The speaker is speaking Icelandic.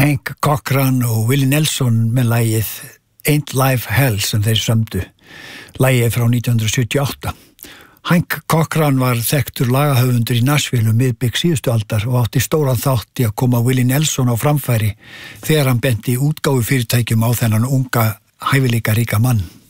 Hank Cochran og Willie Nelson með lagið Ain't Life Hell sem þeir sömdu. Lagið frá 1978. Hank Cochran var þekktur lagahöfundur í Nashville miðbik síðustu aldar og átti stóran þátt í að koma Willie Nelson á framfæri þegar hann benti útgáfufyrirtækjum á þennan unga hæfileikaríka mann.